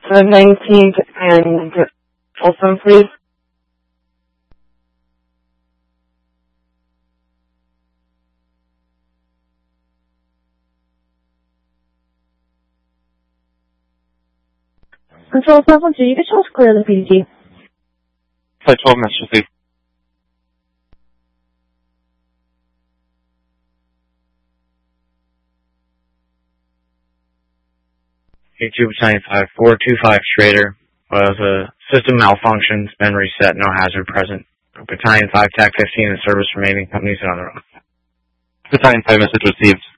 the 19th and Folsom, please. Control 712, you can show us clear the PDT. Flight 12, Master Steve. A2 Battalion 5425 Schrader. Was a system malfunction. It's been reset. No hazard present. Battalion 5 TAC 15 in service remaining. Companies on the road. Battalion 5 message received.